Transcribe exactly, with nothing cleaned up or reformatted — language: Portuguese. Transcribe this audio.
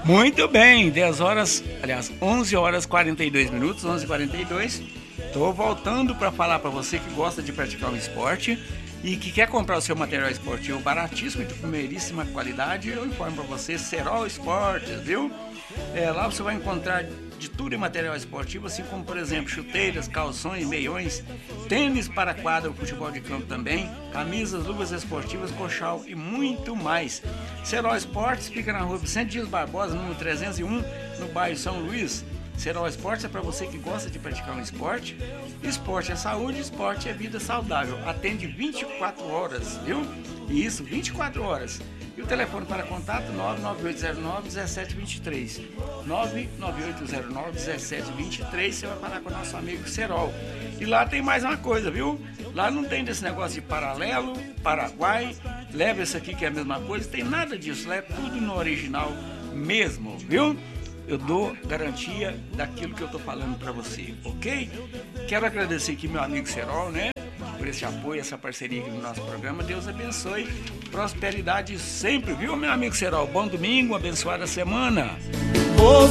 Muito bem, dez horas, aliás, onze horas e quarenta e dois minutos, onze e quarenta e dois. Estou voltando para falar para você que gosta de praticar um esporte e que quer comprar o seu material esportivo baratíssimo e de primeiríssima qualidade. Eu informo para você, Serol Esportes, viu? É, lá você vai encontrar de tudo em material esportivo, assim como, por exemplo, chuteiras, calções, meiões, tênis para quadra, futebol de campo também, camisas, luvas esportivas, coxal e muito mais. Serol Esportes fica na rua Vicente Dias Barbosa, número trezentos e um, no bairro São Luís. Serol Esportes é para você que gosta de praticar um esporte. Esporte é saúde, esporte é vida saudável. Atende vinte e quatro horas, viu? Isso, vinte e quatro horas. E o telefone para contato nove nove oito zero nove um sete dois três. nove nove oito zero nove um sete dois três. Você vai falar com o nosso amigo Serol. E lá tem mais uma coisa, viu? Lá não tem desse negócio de paralelo, Paraguai, leva esse aqui que é a mesma coisa. Tem nada disso, lá é tudo no original mesmo, viu? Eu dou garantia daquilo que eu tô falando para você, ok? Quero agradecer aqui meu amigo Serol, né? Por esse apoio, essa parceria aqui no nosso programa. Deus abençoe, prosperidade sempre, viu, meu amigo Serol? Bom domingo, abençoada semana.